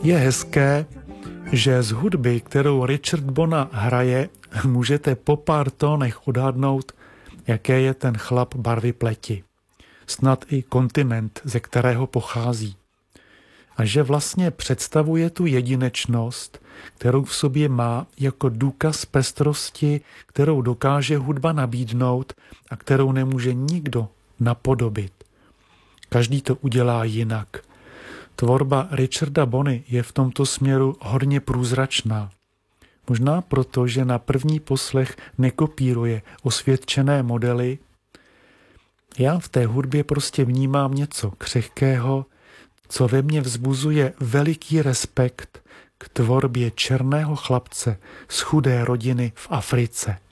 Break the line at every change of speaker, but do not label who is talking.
Je hezké, že z hudby, kterou Richard Bona hraje, můžete po pár tónech odhadnout, jaké je ten chlap barvy pleti. Snad i kontinent, ze kterého pochází. A že vlastně představuje tu jedinečnost, kterou v sobě má jako důkaz pestrosti, kterou dokáže hudba nabídnout a kterou nemůže nikdo napodobit. Každý to udělá jinak. Tvorba Richarda Bony je v tomto směru hodně průzračná. Možná proto, že na první poslech nekopíruje osvědčené modely. Já v té hudbě prostě vnímám něco křehkého, co ve mně vzbuzuje veliký respekt k tvorbě černého chlapce z chudé rodiny v Africe.